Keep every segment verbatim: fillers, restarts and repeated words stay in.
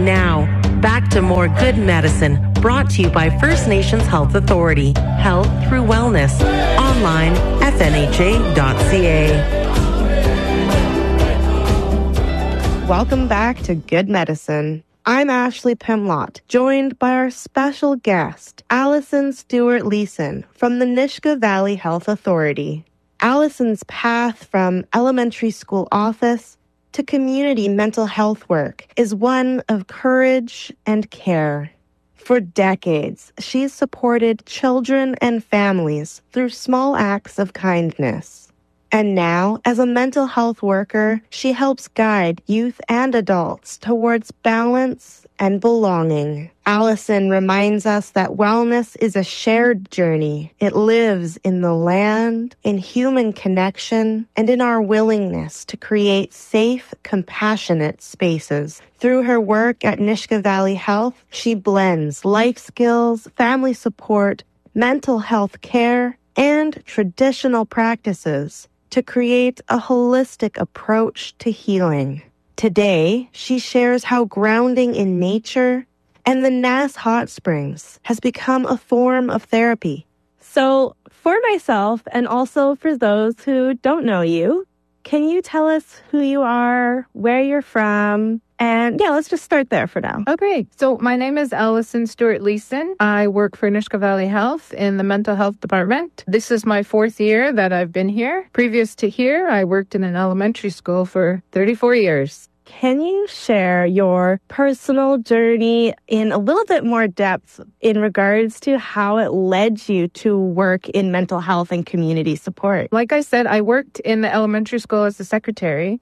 Now, back to more Good Medicine, brought to you by First Nations Health Authority. Health through wellness. Online, f n h a dot c a. Welcome back to Good Medicine. I'm Ashley Pimlott, joined by our special guest, Allison Stewart-Leeson from the Nisga'a Valley Health Authority. Allison's path from elementary school office to community mental health work is one of courage and care. For decades, she's supported children and families through small acts of kindness. And now, as a mental health worker, she helps guide youth and adults towards balance and belonging. Allison reminds us that wellness is a shared journey. It lives in the land, in human connection, and in our willingness to create safe, compassionate spaces. Through her work at Nisga'a Valley Health, she blends life skills, family support, mental health care, and traditional practices to create a holistic approach to healing. Today, she shares how grounding in nature and the Nass Hot Springs has become a form of therapy. So, for myself and also for those who don't know you, can you tell us who you are, where you're from? And yeah, let's just start there for now. Okay, so my name is Allison Stewart-Leeson. I work for Nisga'a Valley Health in the mental health department. This is my fourth year that I've been here. Previous to here, I worked in an elementary school for thirty-four years. Can you share your personal journey in a little bit more depth in regards to how it led you to work in mental health and community support? Like I said, I worked in the elementary school as a secretary,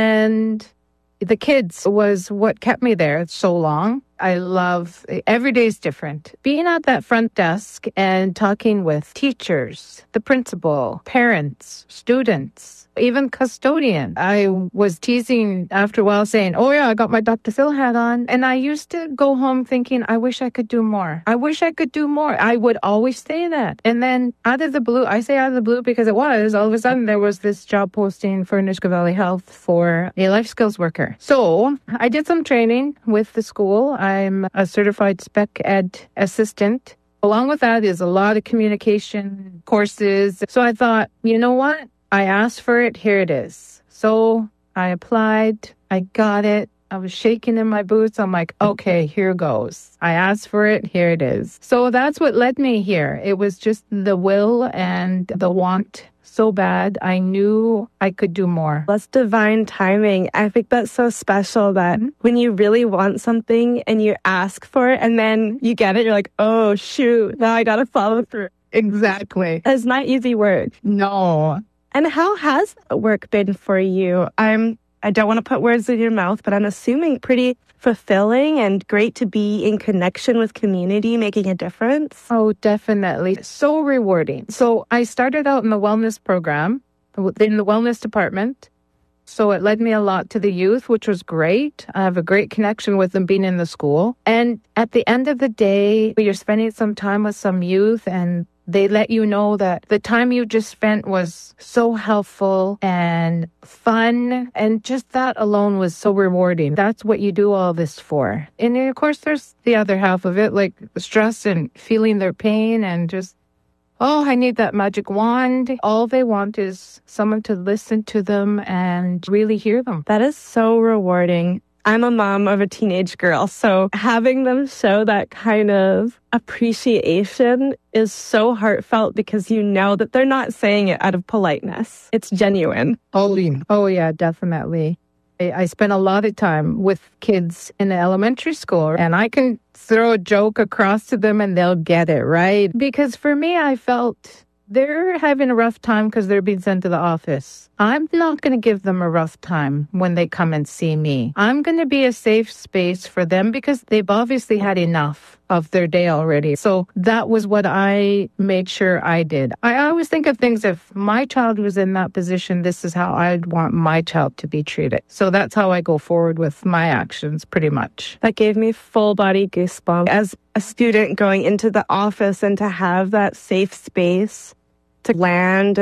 and the kids was what kept me there so long. I love, every day is different. Being at that front desk and talking with teachers, the principal, parents, students, even custodian. I was teasing after a while saying, oh yeah, I got my Doctor Phil hat on. And I used to go home thinking, I wish I could do more. I wish I could do more. I would always say that. And then out of the blue, I say out of the blue because it was, all of a sudden there was this job posting for Nisga'a Valley Health for a life skills worker. So I did some training with the school. I'm a certified spec ed assistant. Along with that is a lot of communication courses. So I thought, you know what? I asked for it. Here it is. So I applied. I got it. I was shaking in my boots. I'm like, okay, here goes. I asked for it. Here it is. So that's what led me here. It was just the will and the want so bad. I knew I could do more. That's divine timing. I think that's so special that when you really want something and you ask for it and then you get it, you're like, oh, shoot, now I got to follow through. Exactly. It's not easy work. No. And how has that work been for you? I'm, I don't want to put words in your mouth, but I'm assuming pretty fulfilling and great to be in connection with community, making a difference. Oh, definitely. So rewarding. So I started out in the wellness program, in the wellness department. So it led me a lot to the youth, which was great. I have a great connection with them being in the school. And at the end of the day, you're spending some time with some youth and they let you know that the time you just spent was so helpful and fun. And just that alone was so rewarding. That's what you do all this for. And of course, there's the other half of it, like stress and feeling their pain and just, oh, I need that magic wand. All they want is someone to listen to them and really hear them. That is so rewarding. I'm a mom of a teenage girl, so having them show that kind of appreciation is so heartfelt because you know that they're not saying it out of politeness. It's genuine. Oh, oh yeah, definitely. I, I spent a lot of time with kids in the elementary school, and I can throw a joke across to them and they'll get it, right? Because for me, I felt they're having a rough time because they're being sent to the office. I'm not going to give them a rough time when they come and see me. I'm going to be a safe space for them because they've obviously had enough of their day already. So that was what I made sure I did. I always think of things, if my child was in that position, this is how I'd want my child to be treated. So that's how I go forward with my actions, pretty much. That gave me full body goosebumps. As a student going into the office and to have that safe space to land and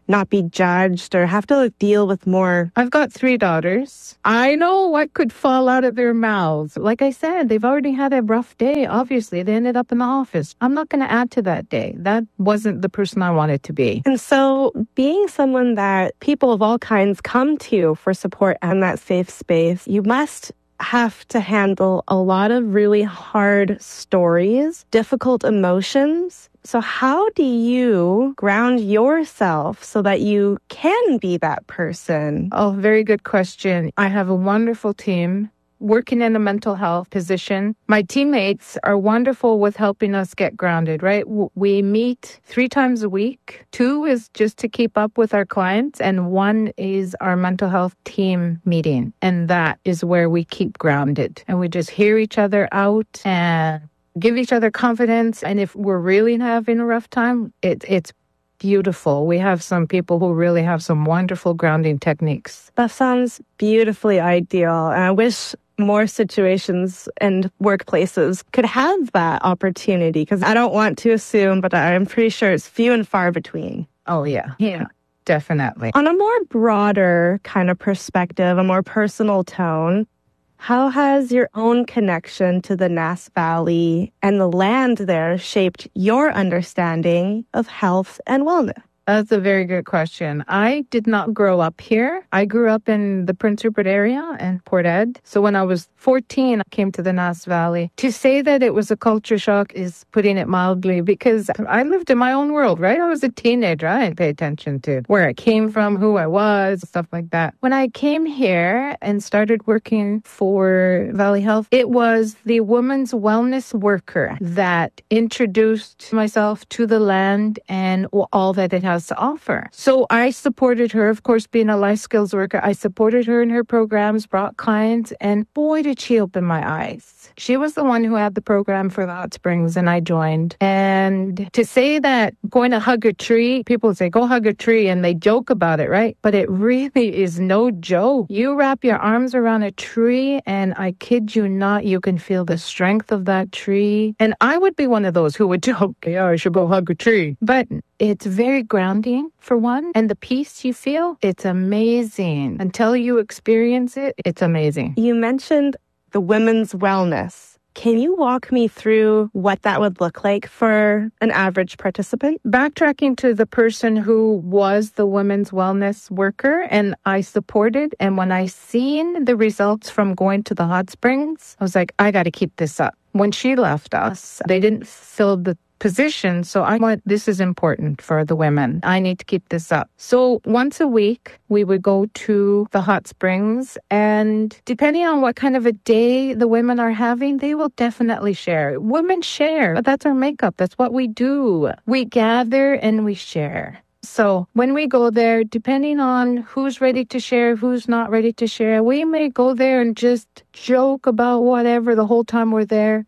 not be judged or have to like, deal with more? I've got three daughters. I know what could fall out of their mouths. Like I said, they've already had a rough day. Obviously, they ended up in the office. I'm not going to add to that day. That wasn't the person I wanted to be. And so being someone that people of all kinds come to for support and that safe space, you must have to handle a lot of really hard stories, difficult emotions. So how do you ground yourself so that you can be that person? Oh, very good question. I have a wonderful team working in a mental health position. My teammates are wonderful with helping us get grounded, right? We meet three times a week. Two is just to keep up with our clients, and one is our mental health team meeting. And that is where we keep grounded. And we just hear each other out and give each other confidence. And if we're really having a rough time, it, it's beautiful. We have some people who really have some wonderful grounding techniques. That sounds beautifully ideal. And I wish more situations and workplaces could have that opportunity, because I don't want to assume, but I'm pretty sure it's few and far between. Oh, yeah. Yeah, definitely. On a more broader kind of perspective, a more personal tone, how has your own connection to the Nass Valley and the land there shaped your understanding of health and wellness? That's a very good question. I did not grow up here. I grew up in the Prince Rupert area and Port Ed. So when I was fourteen, I came to the Nass Valley. To say that it was a culture shock is putting it mildly, because I lived in my own world, right? I was a teenager. I didn't pay attention to where I came from, who I was, stuff like that. When I came here and started working for Valley Health, it was the women's wellness worker that introduced myself to the land and all that it has to offer. So I supported her, of course, being a life skills worker. I supported her in her programs, brought clients, and boy, did she open my eyes. She was the one who had the program for the hot springs, and I joined. And to say that going to hug a tree, people say, go hug a tree, and they joke about it, right? But it really is no joke. You wrap your arms around a tree, and I kid you not, you can feel the strength of that tree. And I would be one of those who would joke, yeah, I should go hug a tree. But it's very grounding, for one, and the peace you feel, it's amazing. Until you experience it, it's amazing. You mentioned the women's wellness. Can you walk me through what that would look like for an average participant? Backtracking to the person who was the women's wellness worker and I supported, and when I seen the results from going to the hot springs, I was like, I got to keep this up. When she left us, they didn't fill the position. So I want, this is important for the women. I need to keep this up. So once a week, we would go to the hot springs, and depending on what kind of a day the women are having, they will definitely share. Women share. That's our makeup. That's what we do. We gather and we share. So when we go there, depending on who's ready to share, who's not ready to share, we may go there and just joke about whatever the whole time we're there.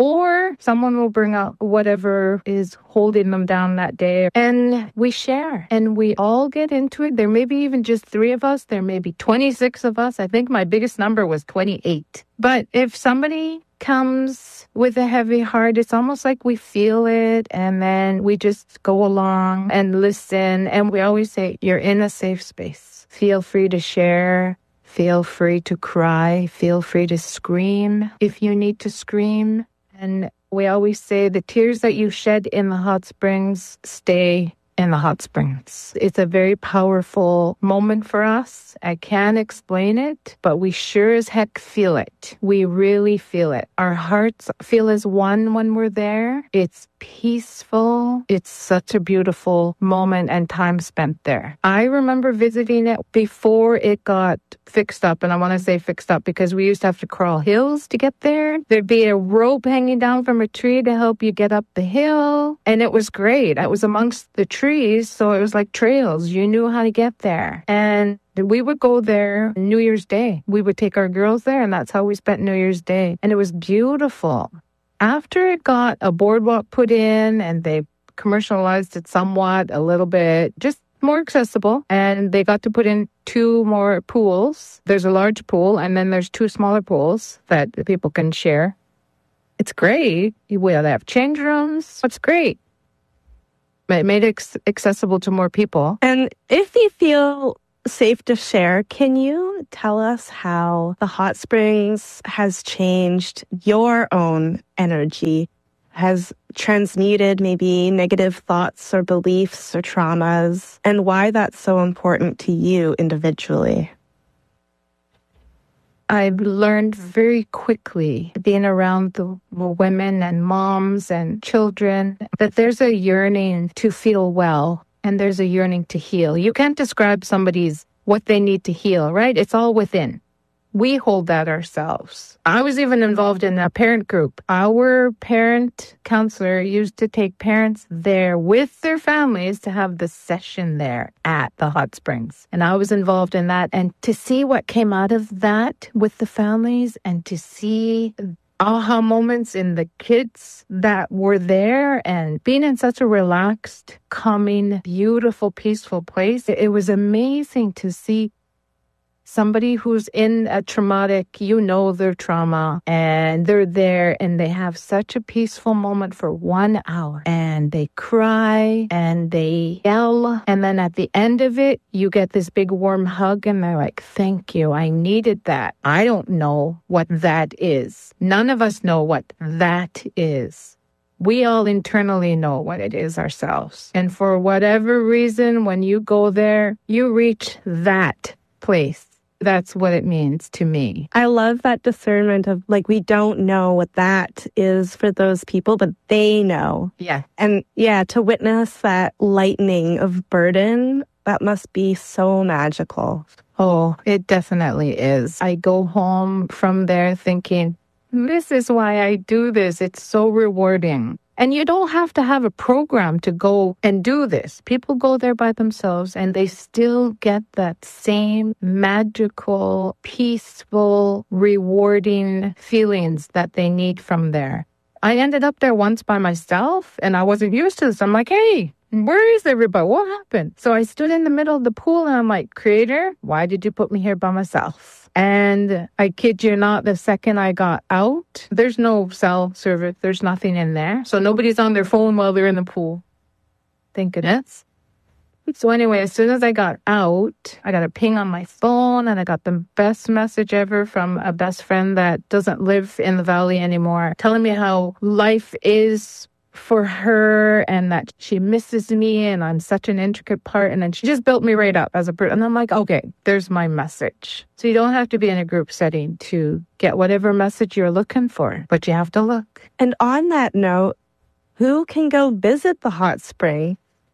Or someone will bring out whatever is holding them down that day, and we share and we all get into it. There may be even just three of us. There may be twenty-six of us. I think my biggest number was twenty-eight. But if somebody comes with a heavy heart, it's almost like we feel it, and then we just go along and listen. And we always say, you're in a safe space. Feel free to share. Feel free to cry. Feel free to scream if you need to scream. And we always say the tears that you shed in the hot springs stay in the hot springs. It's a very powerful moment for us. I can't explain it, but we sure as heck feel it. We really feel it. Our hearts feel as one when we're there. It's peaceful. It's such a beautiful moment and time spent there. I remember visiting it before it got fixed up, and I want to say fixed up because we used to have to crawl hills to get there. There'd be a rope hanging down from a tree to help you get up the hill, and it was great. I was amongst the trees, so it was like trails. You knew how to get there. And we would go there New Year's Day. We would take our girls there, and that's how we spent New Year's Day. And it was beautiful. After it got a boardwalk put in and they commercialized it somewhat, a little bit, just more accessible, and they got to put in two more pools. There's a large pool, and then there's two smaller pools that people can share. It's great. We have change rooms. It's great. It made it accessible to more people. And if you feel safe to share, can you tell us how the hot springs has changed your own energy, has transmuted maybe negative thoughts or beliefs or traumas, and why that's so important to you individually? I've learned very quickly, being around the women and moms and children, that there's a yearning to feel well and there's a yearning to heal. You can't describe somebody's what they need to heal, right? It's all within. We hold that ourselves. I was even involved in a parent group. Our parent counselor used to take parents there with their families to have the session there at the hot springs. And I was involved in that. And to see what came out of that with the families and to see aha moments in the kids that were there and being in such a relaxed, calming, beautiful, peaceful place, it was amazing to see somebody who's in a traumatic, you know their trauma, and they're there and they have such a peaceful moment for one hour and they cry and they yell. And then at the end of it, you get this big warm hug and they're like, thank you. I needed that. I don't know what that is. None of us know what that is. We all internally know what it is ourselves. And for whatever reason, when you go there, you reach that place. That's what it means to me. I love that discernment of like, we don't know what that is for those people, but they know. Yeah. And yeah, to witness that lightening of burden, that must be so magical. Oh, it definitely is. I go home from there thinking, this is why I do this. It's so rewarding. And you don't have to have a program to go and do this. People go there by themselves and they still get that same magical, peaceful, rewarding feelings that they need from there. I ended up there once by myself and I wasn't used to this. I'm like, hey, where is everybody? What happened? So I stood in the middle of the pool and I'm like, Creator, why did you put me here by myself? And I kid you not, the second I got out, there's no cell service. There's nothing in there. So nobody's on their phone while they're in the pool. Thank goodness. So anyway, as soon as I got out, I got a ping on my phone and I got the best message ever from a best friend that doesn't live in the valley anymore, telling me how life is for her and that she misses me and I'm such an intricate part. And then she just built me right up as a person. And I'm like, okay, there's my message. So you don't have to be in a group setting to get whatever message you're looking for, but you have to look. And on that note, who can go visit the hot spring?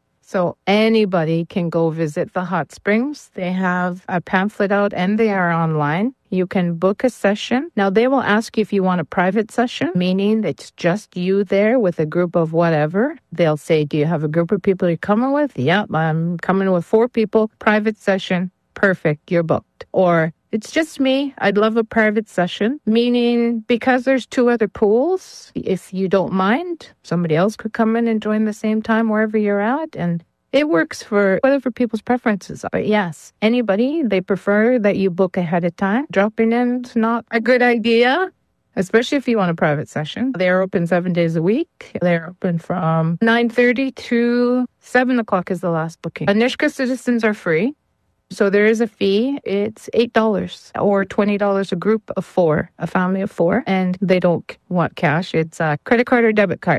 So anybody can go visit the hot springs. They have a pamphlet out and they are online. You can book a session. Now, they will ask you if you want a private session, meaning it's just you there with a group of whatever. They'll say, do you have a group of people you're coming with? Yep, I'm coming with four people. Private session. Perfect. You're booked. Or it's just me. I'd love a private session, meaning because there's two other pools, if you don't mind, somebody else could come in and join the same time wherever you're at. And it works for whatever people's preferences are. But yes, anybody, they prefer that you book ahead of time. Dropping in is not a good idea, especially if you want a private session. They're open seven days a week. They're open from nine thirty to seven o'clock is the last booking. Nisga'a citizens are free. So there is a fee. It's eight dollars or twenty dollars a group of four, a family of four. And they don't want cash. It's a credit card or debit card.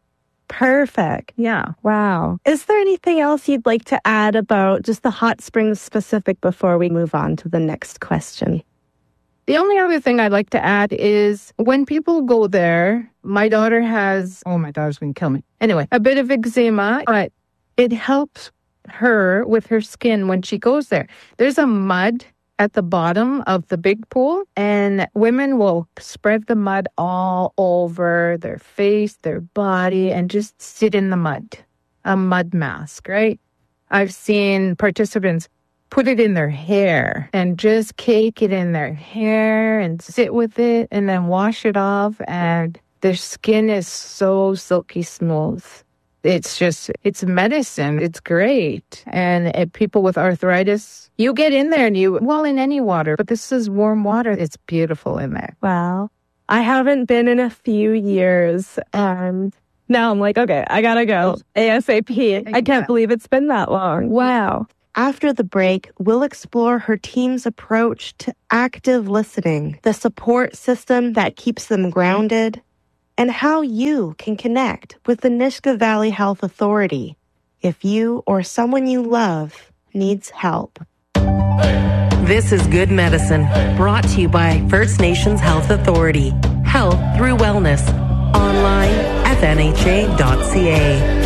Perfect. Yeah. Wow. Is there anything else you'd like to add about just the hot springs specific before we move on to the next question? The only other thing I'd like to add is when people go there, my daughter has, oh, my daughter's going to kill me. Anyway, a bit of eczema, but it helps her with her skin when she goes there. There's a mud at the bottom of the big pool, and women will spread the mud all over their face, their body, and just sit in the mud. A mud mask, right? I've seen participants put it in their hair and just cake it in their hair and sit with it and then wash it off, and their skin is so silky smooth. It's just, it's medicine. It's great. And uh, people with arthritis, you get in there and you, well, in any water, but this is warm water. It's beautiful in there. Wow. I haven't been in a few years, and Now I'm like, okay, I gotta go. ASAP. I can't believe it's been that long. Wow. After the break, we'll explore her team's approach to active listening, the support system that keeps them grounded, and how you can connect with the Nisga'a Valley Health Authority if you or someone you love needs help. This is Good Medicine, brought to you by First Nations Health Authority. Health through wellness. Online, f n h a dot c a.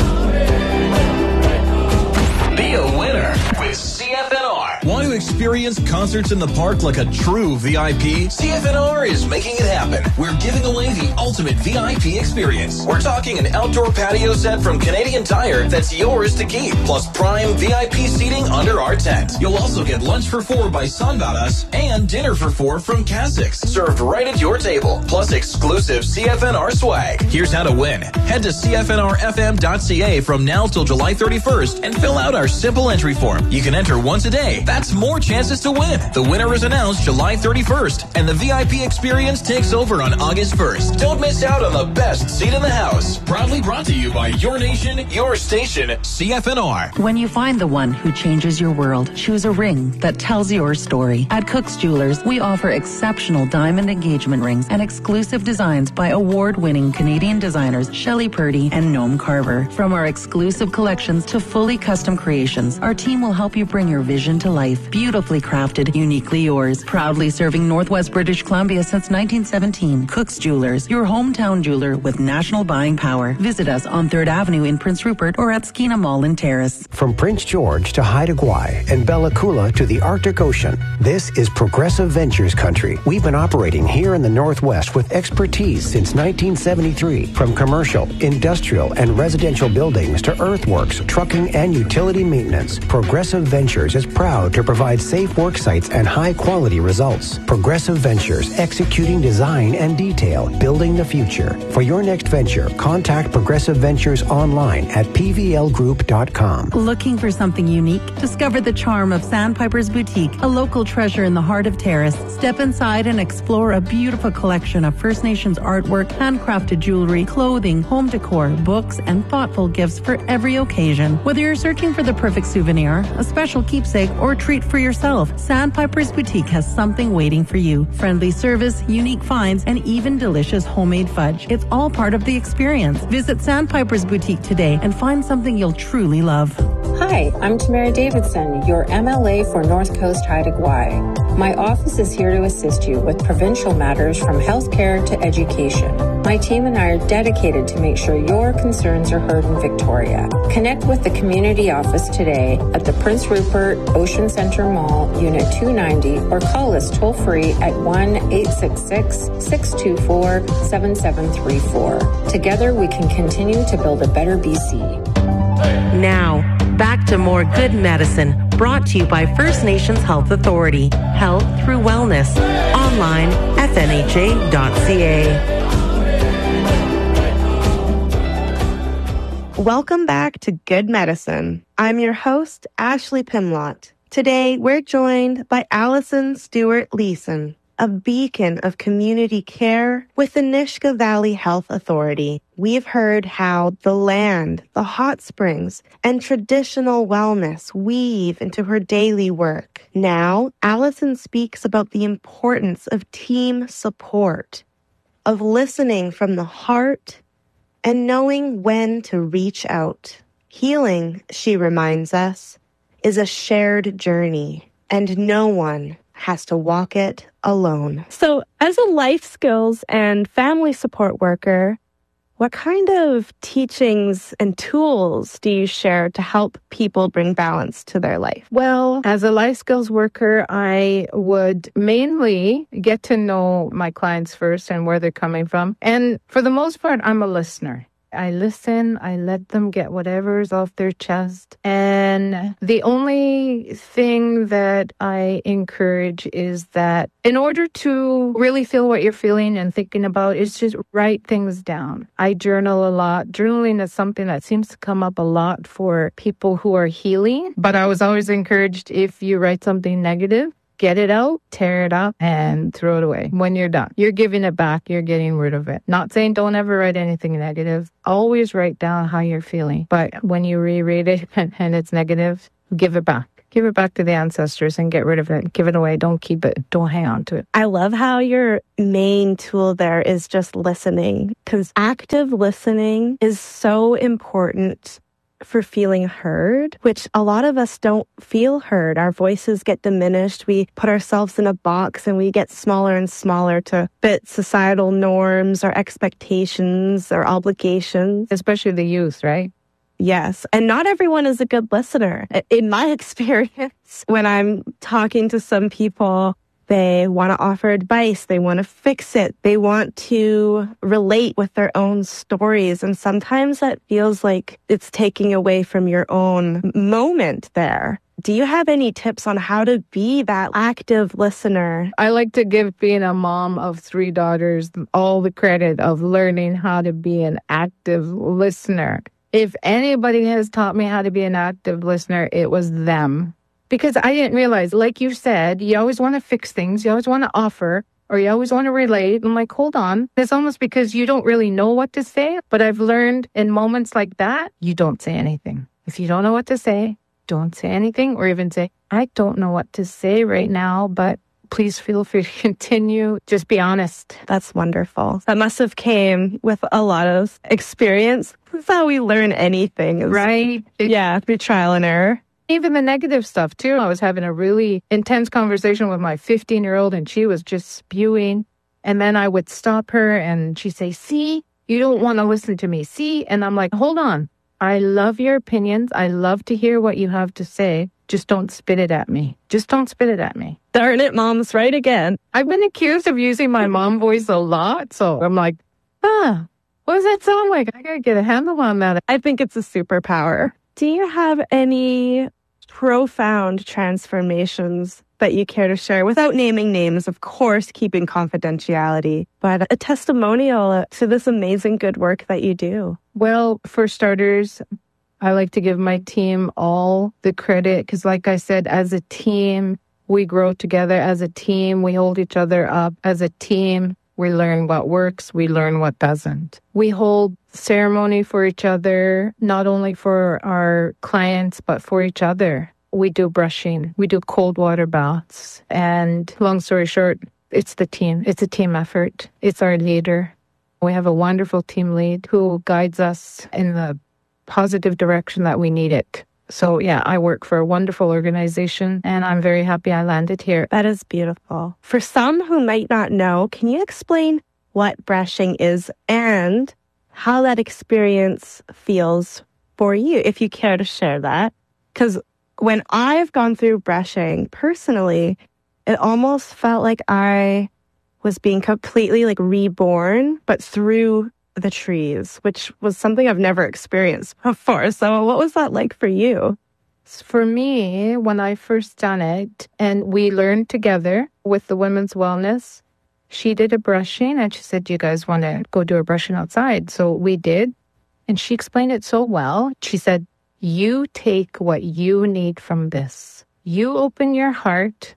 Be a winner with C F N R. Want to experience concerts in the park like a true V I P? C F N R is making it happen. We're giving away the ultimate V I P experience. We're talking an outdoor patio set from Canadian Tire that's yours to keep, plus prime V I P seating under our tent. You'll also get lunch for four by Sunvaras and dinner for four from Kasix, served right at your table, plus exclusive C F N R swag. Here's how to win. Head to c f n r f m dot c a from now till July thirty-first and fill out our simple entry form. You can enter once a day. That's more chances to win. The winner is announced July thirty-first, and the V I P experience takes over on August first. Don't miss out on the best seat in the house. Proudly brought to you by your nation, your station, C F N R. When you find the one who changes your world, choose a ring that tells your story. At Cook's Jewelers, we offer exceptional diamond engagement rings and exclusive designs by award-winning Canadian designers Shelley Purdy and Noam Carver. From our exclusive collections to fully custom creations, our team will help you bring your vision to life. Beautifully crafted, uniquely yours. Proudly serving Northwest British Columbia since nineteen seventeen. Cook's Jewelers, your hometown jeweler with national buying power. Visit us on third Avenue in Prince Rupert or at Skeena Mall in Terrace. From Prince George to Haida Gwaii and Bella Coola to the Arctic Ocean, this is Progressive Ventures country. We've been operating here in the Northwest with expertise since nineteen seventy-three. From commercial, industrial, and residential buildings to earthworks, trucking, and utility maintenance, Progressive Ventures is proud to provide safe work sites and high-quality results. Progressive Ventures, executing design and detail, building the future. For your next venture, contact Progressive Ventures online at p v l group dot com. Looking for something unique? Discover the charm of Sandpiper's Boutique, a local treasure in the heart of Terrace. Step inside and explore a beautiful collection of First Nations artwork, handcrafted jewelry, clothing, home decor, books, and thoughtful gifts for every occasion. Whether you're searching for the perfect souvenir, a special keepsake, or treat for yourself, Sandpiper's Boutique has something waiting for you. Friendly service, unique finds, and even delicious homemade fudge. It's all part of the experience. Visit Sandpiper's Boutique today and find something you'll truly love. Hi, I'm Tamara Davidson, your M L A for North Coast Haida Gwaii. My office is here to assist you with provincial matters from healthcare to education. My team and I are dedicated to make sure your concerns are heard in Victoria. Connect with the community office today at the Prince Rupert Ocean Center Mall, Unit two ninety, or call us toll-free at one eight six six, six two four, seven seven three four. Together, we can continue to build a better B C. Now, back to more Good Medicine, brought to you by First Nations Health Authority. Health through wellness. Online, f n h a dot c a. Welcome back to Good Medicine. I'm your host, Ashley Pimlott. Today, we're joined by Allison Stewart Leeson, a beacon of community care with the Nisga'a Valley Health Authority. We've heard how the land, the hot springs, and traditional wellness weave into her daily work. Now, Allison speaks about the importance of team support, of listening from the heart, and knowing when to reach out. Healing, she reminds us, is a shared journey, and no one has to walk it alone. So, as a life skills and family support worker, what kind of teachings and tools do you share to help people bring balance to their life? Well, as a life skills worker, I would mainly get to know my clients first and where they're coming from. And for the most part, I'm a listener. I listen, I let them get whatever's off their chest. And the only thing that I encourage is that in order to really feel what you're feeling and thinking about, is just write things down. I journal a lot. Journaling is something that seems to come up a lot for people who are healing. But I was always encouraged, if you write something negative, get it out, tear it up, and throw it away when you're done. You're giving it back. You're getting rid of it. Not saying don't ever write anything negative. Always write down how you're feeling. But when you reread it and, and it's negative, give it back. Give it back to the ancestors and get rid of it. Give it away. Don't keep it. Don't hang on to it. I love how your main tool there is just listening, because active listening is so important for feeling heard, which a lot of us don't feel heard. Our voices get diminished. We put ourselves in a box and we get smaller and smaller to fit societal norms or expectations or obligations. Especially the youth, right? Yes. And not everyone is a good listener. In my experience, when I'm talking to some people, they want to offer advice. They want to fix it. They want to relate with their own stories. And sometimes that feels like it's taking away from your own moment there. Do you have any tips on how to be that active listener? I like to give being a mom of three daughters all the credit of learning how to be an active listener. If anybody has taught me how to be an active listener, it was them. Because I didn't realize, like you said, you always want to fix things. You always want to offer, or you always want to relate. I'm like, hold on. It's almost because you don't really know what to say. But I've learned in moments like that, you don't say anything. If you don't know what to say, don't say anything, or even say, I don't know what to say right now, but please feel free to continue. Just be honest. That's wonderful. That must have came with a lot of experience. That's how we learn anything. Right? It, yeah, through trial and error. Even the negative stuff, too. I was having a really intense conversation with my fifteen-year-old, and she was just spewing. And then I would stop her, and she'd say, see, you don't want to listen to me. See? And I'm like, hold on. I love your opinions. I love to hear what you have to say. Just don't spit it at me. Just don't spit it at me. Darn it, Mom's right again. I've been accused of using my mom voice a lot. So I'm like, ah, what does that sound like? I got to get a handle on that. I think it's a superpower. Do you have any profound transformations that you care to share without naming names, of course, keeping confidentiality, but a testimonial to this amazing good work that you do? Well, for starters, I like to give my team all the credit because, like I said, as a team, we grow together. As a team, we hold each other up. As a team, we learn what works. We learn what doesn't. We hold ceremony for each other, not only for our clients, but for each other. We do brushing. We do cold water baths. And long story short, it's the team. It's a team effort. It's our leader. We have a wonderful team lead who guides us in the positive direction that we need it. So yeah, I work for a wonderful organization and I'm very happy I landed here. That is beautiful. For some who might not know, can you explain what brushing is and how that experience feels for you, if you care to share that? Because when I've gone through brushing personally, it almost felt like I was being completely like reborn, but through the trees, which was something I've never experienced before. So what was that like for you? For me, when I first done it, and we learned together with the Women's Wellness, she did a brushing and she said, do you guys want to go do a brushing outside? So we did. And she explained it so well. She said, you take what you need from this. You open your heart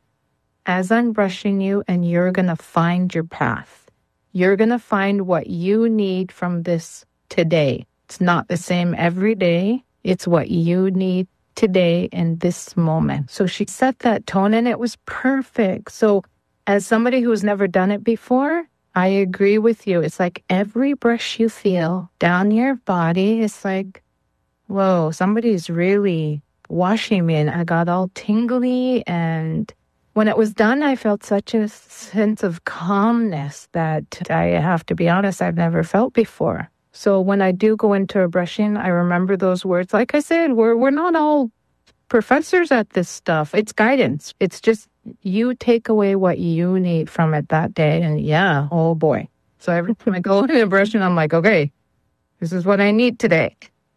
as I'm brushing you and you're going to find your path. You're going to find what you need from this today. It's not the same every day. It's what you need today in this moment. So she set that tone and it was perfect. So as somebody who's never done it before, I agree with you. It's like every brush you feel down your body, it's like, whoa, somebody's really washing me. And I got all tingly, and when it was done, I felt such a sense of calmness that I have to be honest, I've never felt before. So when I do go into a brushing, I remember those words. Like I said, we're we're not all professors at this stuff. It's guidance. It's just you take away what you need from it that day. And yeah, oh boy. So every time I go into a brushing, I'm like, okay, this is what I need today.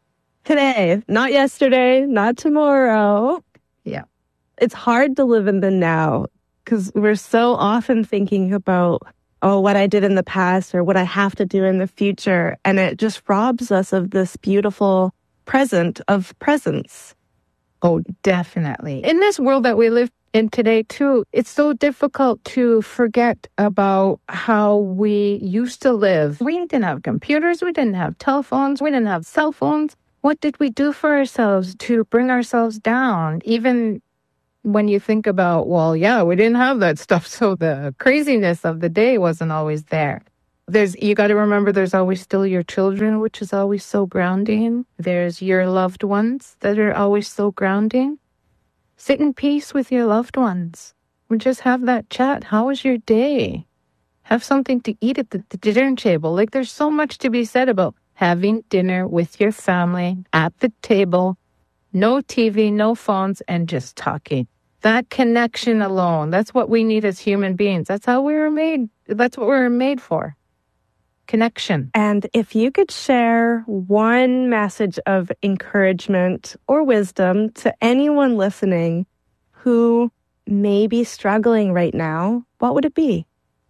Today, not yesterday, not tomorrow. Yeah. It's hard to live in the now because we're so often thinking about, oh, what I did in the past or what I have to do in the future. And it just robs us of this beautiful present of presence. Oh, definitely. In this world that we live And today, too, it's so difficult to forget about how we used to live. We didn't have computers. We didn't have telephones. We didn't have cell phones. What did we do for ourselves to bring ourselves down? Even when you think about, well, yeah, we didn't have that stuff. So the craziness of the day wasn't always there. There's, you got to remember there's always still your children, which is always so grounding. There's your loved ones that are always so grounding. Sit in peace with your loved ones. We just have that chat. How was your day? Have something to eat at the, the dinner table. Like, there's so much to be said about having dinner with your family at the table. No T V, no phones, and just talking. That connection alone, that's what we need as human beings. That's how we were made. That's what we were made for. Connection. And if you could share one message of encouragement or wisdom to anyone listening who may be struggling right now, what would it be?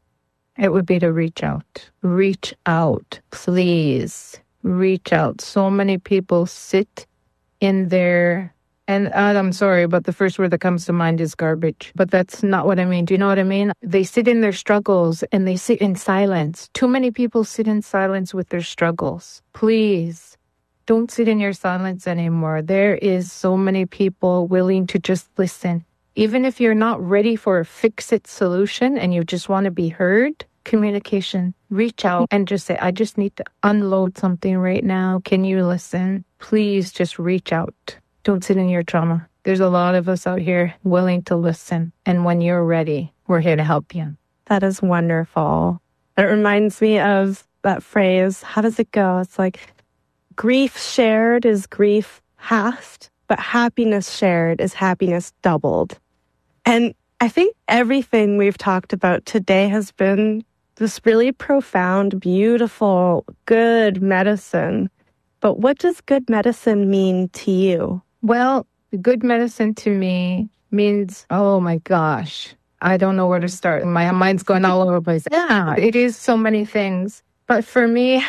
It would be to reach out. Reach out. Please reach out. So many people sit in their, and I'm sorry, but the first word that comes to mind is garbage. But that's not what I mean. Do you know what I mean? They sit in their struggles and they sit in silence. Too many people sit in silence with their struggles. Please don't sit in your silence anymore. There is so many people willing to just listen. Even if you're not ready for a fix-it solution and you just want to be heard, communication, reach out and just say, I just need to unload something right now. Can you listen? Please just reach out. Don't sit in your trauma. There's a lot of us out here willing to listen. And when you're ready, we're here to help you. That is wonderful. It reminds me of that phrase. How does it go? It's like, grief shared is grief halved, but happiness shared is happiness doubled. And I think everything we've talked about today has been this really profound, beautiful, good medicine. But what does good medicine mean to you? Well, good medicine to me means, oh my gosh, I don't know where to start. My mind's going all over the place. Yeah, it is so many things. But for me,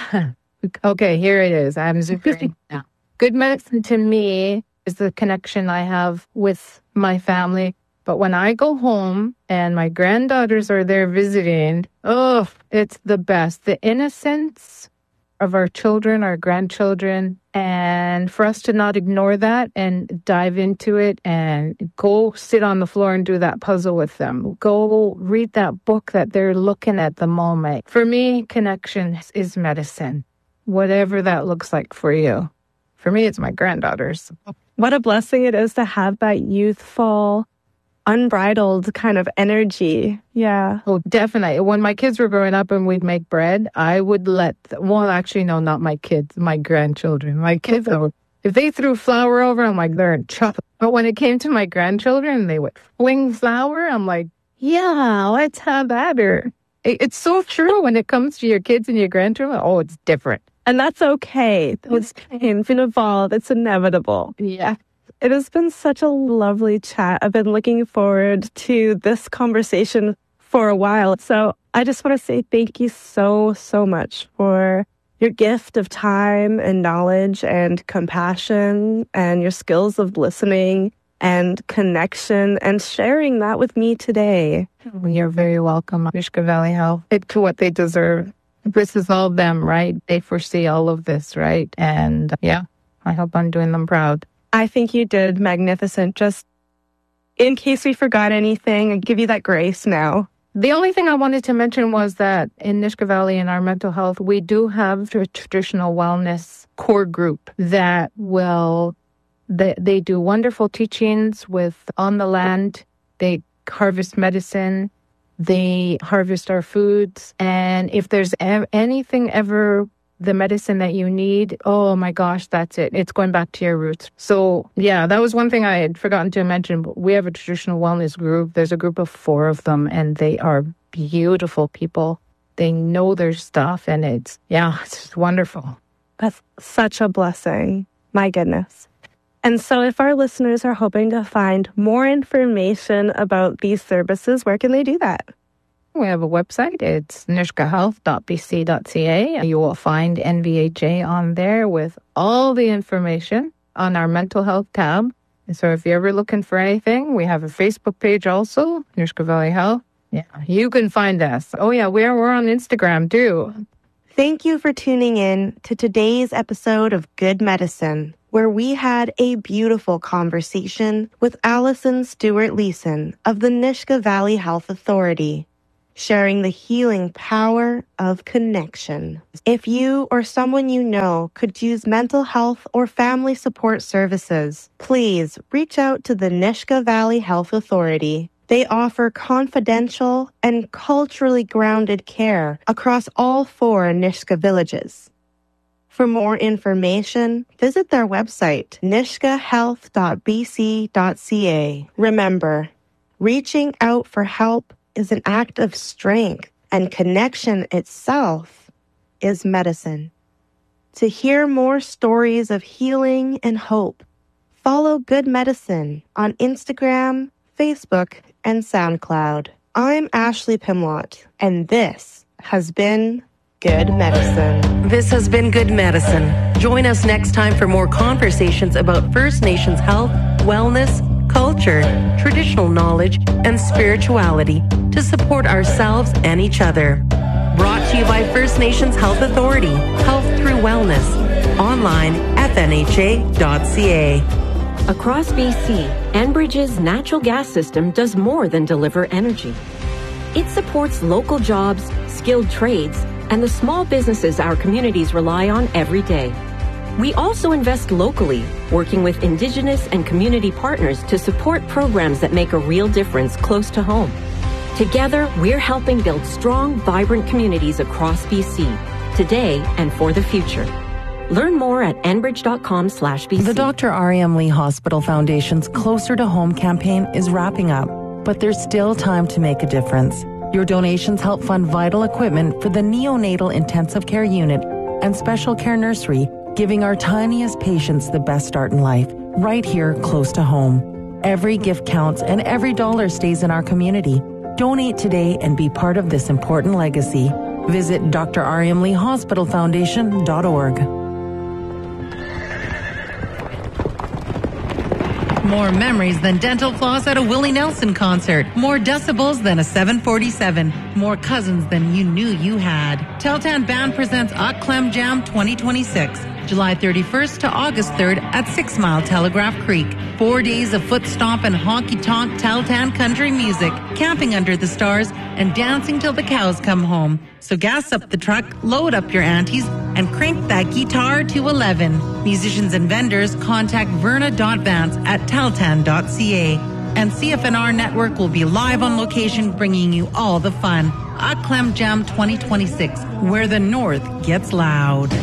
okay, here it is. I'm zooming now. Good medicine to me is the connection I have with my family. But when I go home and my granddaughters are there visiting, oh, it's the best. The innocence of our children, our grandchildren, and for us to not ignore that and dive into it and go sit on the floor and do that puzzle with them. Go read that book that they're looking at the moment. For me, connection is medicine, whatever that looks like for you. For me, it's my granddaughters. What a blessing it is to have that youthful, unbridled kind of energy. Yeah. Oh, definitely. When my kids were growing up and we'd make bread, I would let, well, actually, no, not my kids, my grandchildren. My kids, if they threw flour over, I'm like, they're in trouble. But when it came to my grandchildren, they would fling flour. I'm like, yeah, let's have that. Or it's so true when it comes to your kids and your grandchildren. Oh, it's different. And that's okay. It's been evolved. It's inevitable. Yeah. It has been such a lovely chat. I've been looking forward to this conversation for a while. So I just want to say thank you so, so much for your gift of time and knowledge and compassion and your skills of listening and connection and sharing that with me today. You're very welcome, Nisga'a Valley Health. It's to what they deserve. This is all them, right? They foresee all of this, right? And yeah, I hope I'm doing them proud. I think you did magnificent. Just in case we forgot anything, I give you that grace now. The only thing I wanted to mention was that in Nisga'a Valley, in our mental health, we do have a traditional wellness core group that will, they, they do wonderful teachings with on the land. They harvest medicine. They harvest our foods. And if there's e- anything ever the medicine that you need, oh my gosh, that's it. It's going back to your roots. So yeah, that was one thing I had forgotten to mention. But we have a traditional wellness group. There's a group of four of them, and they are beautiful people. They know their stuff, and it's, yeah, it's just wonderful. That's such a blessing. My goodness. And so if our listeners are hoping to find more information about these services, where can they do that? We have a website. It's nisga'a health dot b c dot c a. You will find N V H A on there with all the information on our mental health tab. So if you're ever looking for anything, we have a Facebook page also, Nisga'a Valley Health. Yeah, you can find us. Oh yeah, we're, we're on Instagram too. Thank you for tuning in to today's episode of Good Medicine, where we had a beautiful conversation with Allison Stewart-Leeson of the Nisga'a Valley Health Authority, sharing the healing power of connection. If you or someone you know could use mental health or family support services, please reach out to the Nisga'a Valley Health Authority. They offer confidential and culturally grounded care across all four Nisga'a villages. For more information, visit their website, nisga'a health dot b c dot c a. Remember, reaching out for help is an act of strength, and connection itself is medicine. To hear more stories of healing and hope, follow Good Medicine on Instagram, Facebook, and SoundCloud. I'm Ashley Pimlott, and this has been Good Medicine. This has been Good Medicine. Join us next time for more conversations about First Nations health, wellness, culture, traditional knowledge, and spirituality to support ourselves and each other. Brought to you by First Nations Health Authority, Health Through Wellness. Online, f n h a dot c a. Across B C, Enbridge's natural gas system does more than deliver energy. It supports local jobs, skilled trades, and the small businesses our communities rely on every day. We also invest locally, working with Indigenous and community partners to support programs that make a real difference close to home. Together, we're helping build strong, vibrant communities across B C, today and for the future. Learn more at enbridge.com slash BC. The Doctor R E M Lee Hospital Foundation's Closer to Home campaign is wrapping up, but there's still time to make a difference. Your donations help fund vital equipment for the neonatal intensive care unit and special care nursery, giving our tiniest patients the best start in life, right here close to home. Every gift counts and every dollar stays in our community. Donate today and be part of this important legacy. Visit d r r e m lee hospital foundation dot org. More memories than dental floss at a Willie Nelson concert. More decibels than a seven forty-seven. More cousins than you knew you had. Teltan Band presents Ak Clem Jam twenty twenty-six. July thirty-first to August third at Six Mile Telegraph Creek. Four days of foot stomp and honky-tonk Teltan country music, camping under the stars, and dancing till the cows come home. So gas up the truck, load up your aunties, and crank that guitar to eleven. Musicians and vendors contact verna dot vance at teltan dot c a. And C F N R Network will be live on location bringing you all the fun. Ak Clem Jam twenty twenty-six, where the North gets loud.